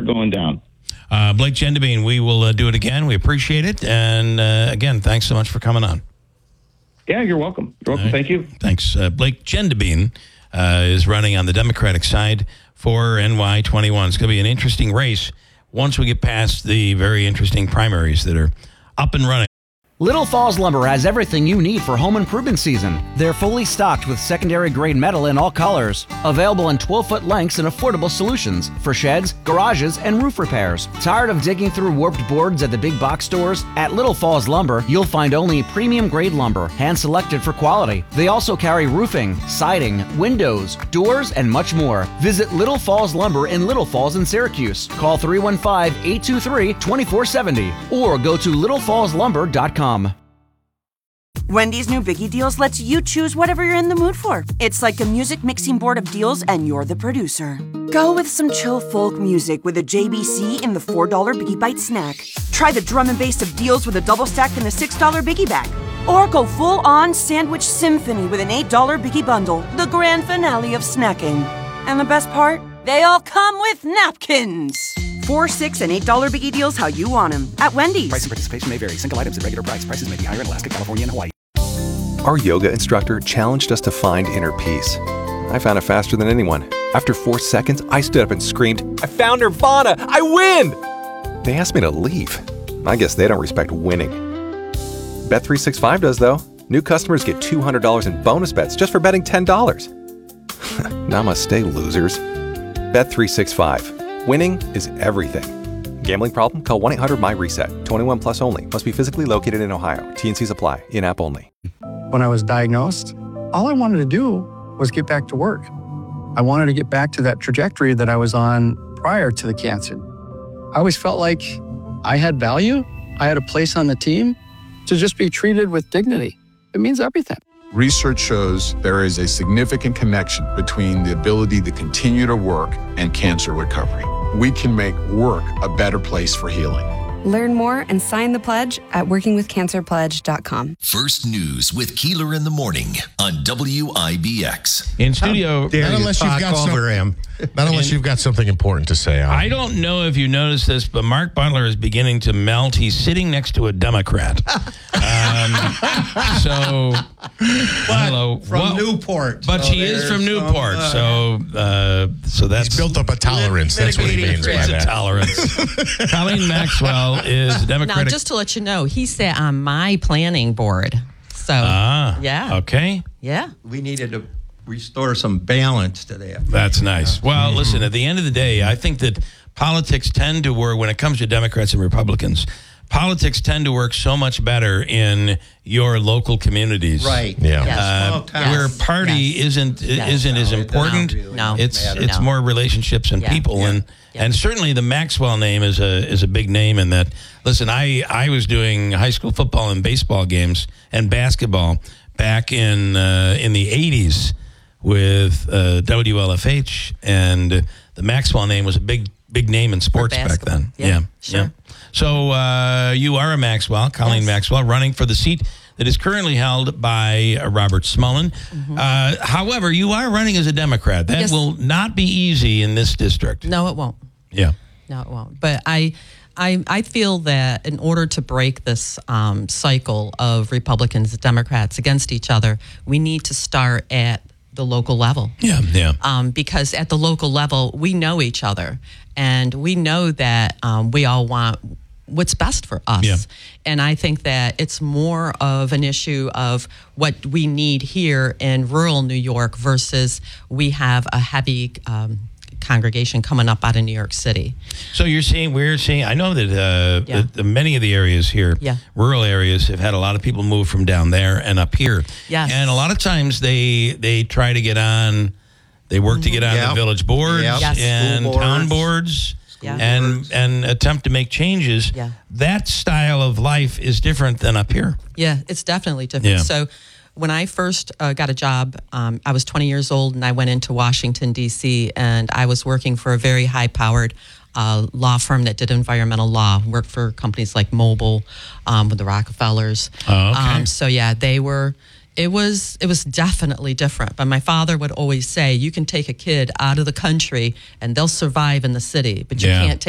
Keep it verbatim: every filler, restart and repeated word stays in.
start going down. Uh, Blake Gendebien, we will uh, do it again. We appreciate it. And uh, again, thanks so much for coming on. Yeah, you're welcome. You're welcome. Right. Thank you. Thanks. Uh, Blake Gendebien uh, is running on the Democratic side for N Y twenty-one. It's going to be an interesting race once we get past the very interesting primaries that are up and running. Little Falls Lumber has everything you need for home improvement season. They're fully stocked with secondary grade metal in all colors. Available in twelve-foot lengths and affordable solutions for sheds, garages, and roof repairs. Tired of digging through warped boards at the big box stores? At Little Falls Lumber, you'll find only premium grade lumber, hand-selected for quality. They also carry roofing, siding, windows, doors, and much more. Visit Little Falls Lumber in Little Falls in Syracuse. Call three one five, eight two three, two four seven zero or go to little falls lumber dot com. Wendy's new Biggie Deals lets you choose whatever you're in the mood for. It's like a music mixing board of deals, and you're the producer. Go with some chill folk music with a J B C in the four dollar Biggie Bite snack. Try the drum and bass of deals with a double stack in the six dollar Biggie Bag. Or go full-on sandwich symphony with an eight dollar Biggie Bundle, the grand finale of snacking. And the best part? They all come with napkins. Four, six, and eight dollar Biggie Deals how you want them at Wendy's. Price and participation may vary. Single items at regular price. Prices may be higher in Alaska, California, and Hawaii. Our yoga instructor challenged us to find inner peace. I found it faster than anyone. After four seconds, I stood up and screamed, "I found Nirvana! I win!" They asked me to leave. I guess they don't respect winning. Bet three sixty-five does, though. New customers get two hundred dollars in bonus bets just for betting ten dollars. Namaste, losers. Bet three sixty-five. Winning is everything. Gambling problem? Call one eight hundred my reset. twenty-one plus only. Must be physically located in Ohio. T and Cs apply. In-app only. When I was diagnosed, all I wanted to do was get back to work. I wanted to get back to that trajectory that I was on prior to the cancer. I always felt like I had value. I had a place on the team to just be treated with dignity. It means everything. Research shows there is a significant connection between the ability to continue to work and cancer recovery. We can make work a better place for healing. Learn more and sign the pledge at working with cancer pledge dot com. First News with Keeler in the Morning on W I B X. In studio, not unless you've got some, him. Not unless in, you've got something important to say. I don't know if you noticed this, but Mark Butler is beginning to melt. He's sitting next to a Democrat. um, so, hello, from well, Newport. But so she is from Newport, some, uh, so uh, so that's he's built up a tolerance. That's what he means by that. A tolerance. Colleen Maxwell is a Democratic. Now, just to let you know, he sat on my planning board. So, ah, yeah. Okay. Yeah. We needed to restore some balance to that. That's nice. Well, mm-hmm. Listen, at the end of the day, I think that politics tend to work, when it comes to Democrats and Republicans, politics tend to work so much better in your local communities. Right. Yeah. Yes. Uh, yes. Where party yes. isn't yes. isn't no, as important. Really no. It's matter. it's no. more relationships and yeah. people yeah. and yeah. and certainly the Maxwell name is a is a big name in that. Listen, I I was doing high school football and baseball games and basketball back in uh, in the eighties with uh, W L F H, and the Maxwell name was a big big name in sports back then. Yeah, yeah. sure. Yeah. So uh, you are a Maxwell, Colleen yes. Maxwell, running for the seat that is currently held by uh, Robert Smullen. Mm-hmm. Uh, however, you are running as a Democrat. That yes. will not be easy in this district. No, it won't. Yeah. No, it won't. But I, I, I feel that in order to break this um, cycle of Republicans and Democrats against each other, we need to start at the local level. Yeah, yeah. Um, because at the local level, we know each other, and we know that um, we all want what's best for us. Yeah. And I think that it's more of an issue of what we need here in rural New York versus we have a heavy um, congregation coming up out of New York City. So you're seeing, we're seeing, I know that, uh, Yeah. that many of the areas here, Yeah. rural areas, have had a lot of people move from down there and up here. Yes. And a lot of times they they try to get on, they work to get on Yep. the village boards Yep. Yes. and School town boards. boards. Yeah. And and attempt to make changes. Yeah. That style of life is different than up here. Yeah, it's definitely different. Yeah. So when I first uh, got a job, um, I was twenty years old, and I went into Washington, D C, and I was working for a very high-powered uh, law firm that did environmental law, worked for companies like Mobil, um, with the Rockefellers. Oh, okay. Um, so, yeah, they were... It was it was definitely different. But my father would always say, you can take a kid out of the country and they'll survive in the city, but you Yeah. can't take